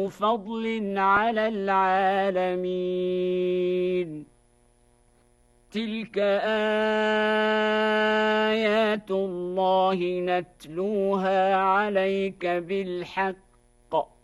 فضل على العالمين. تلك آيات الله نتلوها عليك بالحق